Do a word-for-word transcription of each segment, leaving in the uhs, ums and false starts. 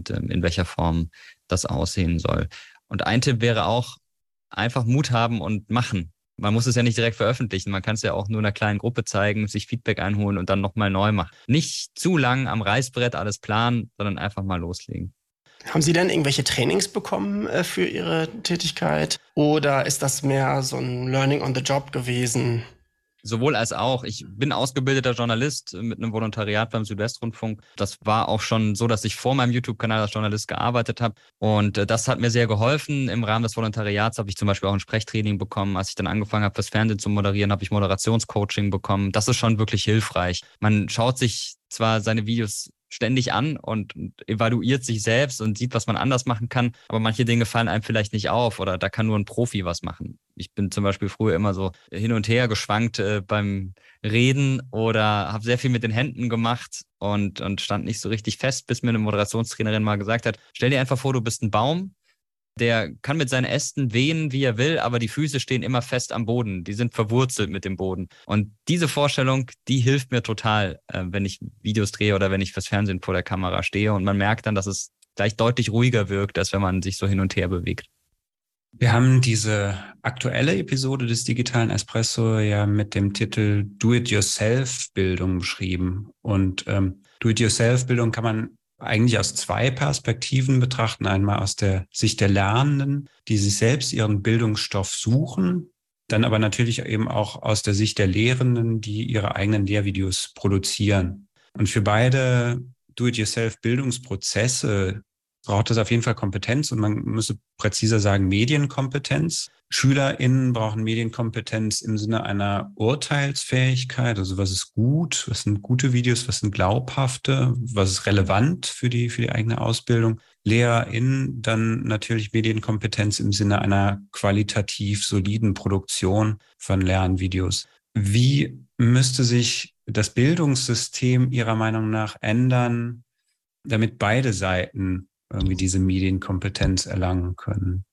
und ähm, in welcher Form das aussehen soll. Und ein Tipp wäre auch, einfach Mut haben und machen. Man muss es ja nicht direkt veröffentlichen. Man kann es ja auch nur einer kleinen Gruppe zeigen, sich Feedback einholen und dann nochmal neu machen. Nicht zu lang am Reißbrett alles planen, sondern einfach mal loslegen. Haben Sie denn irgendwelche Trainings bekommen äh, für Ihre Tätigkeit? Oder ist das mehr so ein Learning on the Job gewesen? Sowohl als auch. Ich bin ausgebildeter Journalist mit einem Volontariat beim Südwestrundfunk. Das war auch schon so, dass ich vor meinem YouTube-Kanal als Journalist gearbeitet habe. Und das hat mir sehr geholfen. Im Rahmen des Volontariats habe ich zum Beispiel auch ein Sprechtraining bekommen. Als ich dann angefangen habe, fürs Fernsehen zu moderieren, habe ich Moderationscoaching bekommen. Das ist schon wirklich hilfreich. Man schaut sich zwar seine Videos ständig an und evaluiert sich selbst und sieht, was man anders machen kann. Aber manche Dinge fallen einem vielleicht nicht auf oder da kann nur ein Profi was machen. Ich bin zum Beispiel früher immer so hin und her geschwankt äh, beim Reden oder habe sehr viel mit den Händen gemacht und, und stand nicht so richtig fest, bis mir eine Moderationstrainerin mal gesagt hat, stell dir einfach vor, du bist ein Baum. Der kann mit seinen Ästen wehen, wie er will, aber die Füße stehen immer fest am Boden. Die sind verwurzelt mit dem Boden. Und diese Vorstellung, die hilft mir total, äh, wenn ich Videos drehe oder wenn ich fürs Fernsehen vor der Kamera stehe. Und man merkt dann, dass es gleich deutlich ruhiger wirkt, als wenn man sich so hin und her bewegt. Wir haben diese aktuelle Episode des Digitalen Espresso ja mit dem Titel Do-it-yourself-Bildung beschrieben. Und ähm, Do-it-yourself-Bildung kann man eigentlich aus zwei Perspektiven betrachten. Einmal aus der Sicht der Lernenden, die sich selbst ihren Bildungsstoff suchen, dann aber natürlich eben auch aus der Sicht der Lehrenden, die ihre eigenen Lehrvideos produzieren. Und für beide Do-it-yourself-Bildungsprozesse braucht es auf jeden Fall Kompetenz und man müsste präziser sagen Medienkompetenz. SchülerInnen brauchen Medienkompetenz im Sinne einer Urteilsfähigkeit, also was ist gut, was sind gute Videos, was sind glaubhafte, was ist relevant für die, für die eigene Ausbildung. LehrerInnen dann natürlich Medienkompetenz im Sinne einer qualitativ soliden Produktion von Lernvideos. Wie müsste sich das Bildungssystem Ihrer Meinung nach ändern, damit beide Seiten irgendwie diese Medienkompetenz erlangen können?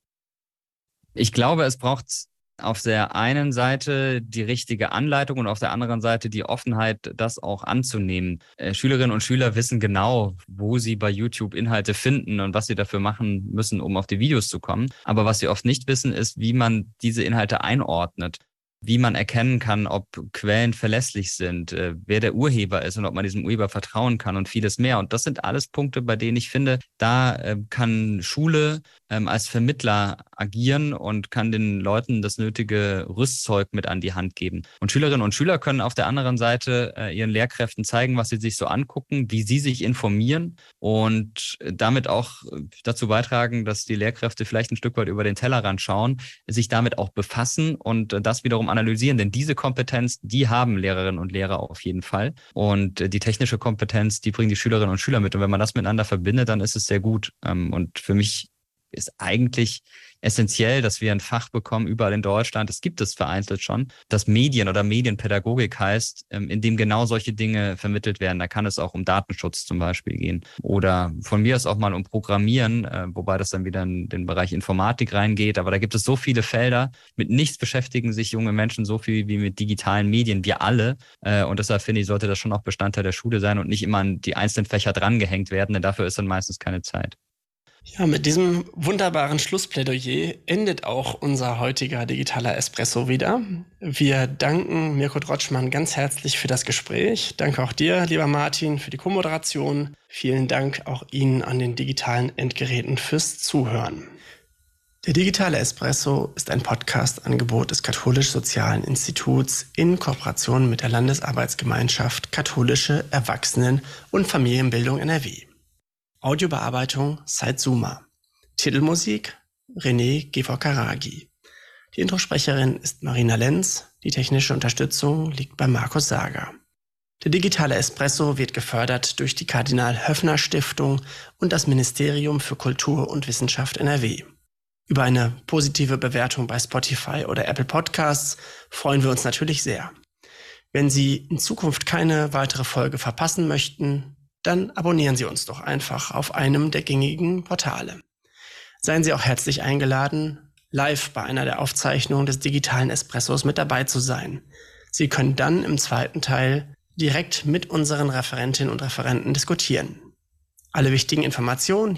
Ich glaube, es braucht auf der einen Seite die richtige Anleitung und auf der anderen Seite die Offenheit, das auch anzunehmen. Äh, Schülerinnen und Schüler wissen genau, wo sie bei YouTube Inhalte finden und was sie dafür machen müssen, um auf die Videos zu kommen. Aber was sie oft nicht wissen, ist, wie man diese Inhalte einordnet. Wie man erkennen kann, ob Quellen verlässlich sind, äh, wer der Urheber ist und ob man diesem Urheber vertrauen kann und vieles mehr. Und das sind alles Punkte, bei denen ich finde, da äh, kann Schule ähm, als Vermittler agieren und kann den Leuten das nötige Rüstzeug mit an die Hand geben. Und Schülerinnen und Schüler können auf der anderen Seite äh, ihren Lehrkräften zeigen, was sie sich so angucken, wie sie sich informieren und damit auch dazu beitragen, dass die Lehrkräfte vielleicht ein Stück weit über den Tellerrand schauen, sich damit auch befassen und äh, das wiederum analysieren, denn diese Kompetenz, die haben Lehrerinnen und Lehrer auf jeden Fall. Und die technische Kompetenz, die bringen die Schülerinnen und Schüler mit. Und wenn man das miteinander verbindet, dann ist es sehr gut. Und für mich ist eigentlich essentiell, dass wir ein Fach bekommen, überall in Deutschland, es gibt es vereinzelt schon, das Medien- oder Medienpädagogik heißt, in dem genau solche Dinge vermittelt werden. Da kann es auch um Datenschutz zum Beispiel gehen oder von mir aus auch mal um Programmieren, wobei das dann wieder in den Bereich Informatik reingeht. Aber da gibt es so viele Felder. Mit nichts beschäftigen sich junge Menschen so viel wie mit digitalen Medien, wir alle. Und deshalb finde ich, sollte das schon auch Bestandteil der Schule sein und nicht immer an die einzelnen Fächer drangehängt werden, denn dafür ist dann meistens keine Zeit. Ja, mit diesem wunderbaren Schlussplädoyer endet auch unser heutiger digitaler Espresso wieder. Wir danken Mirko Drotschmann ganz herzlich für das Gespräch. Danke auch dir, lieber Martin, für die Co-Moderation. Vielen Dank auch Ihnen an den digitalen Endgeräten fürs Zuhören. Der digitale Espresso ist ein Podcast-Angebot des Katholisch-Sozialen Instituts in Kooperation mit der Landesarbeitsgemeinschaft Katholische Erwachsenen- und Familienbildung N R W. Audiobearbeitung Saitsuma. Titelmusik René Gevorkaragi. Die Introsprecherin ist Marina Lenz. Die technische Unterstützung liegt bei Markus Sager. Der digitale Espresso wird gefördert durch die Kardinal-Höffner-Stiftung und das Ministerium für Kultur und Wissenschaft N R W. Über eine positive Bewertung bei Spotify oder Apple Podcasts freuen wir uns natürlich sehr. Wenn Sie in Zukunft keine weitere Folge verpassen möchten, dann abonnieren Sie uns doch einfach auf einem der gängigen Portale. Seien Sie auch herzlich eingeladen, live bei einer der Aufzeichnungen des digitalen Espressos mit dabei zu sein. Sie können dann im zweiten Teil direkt mit unseren Referentinnen und Referenten diskutieren. Alle wichtigen Informationen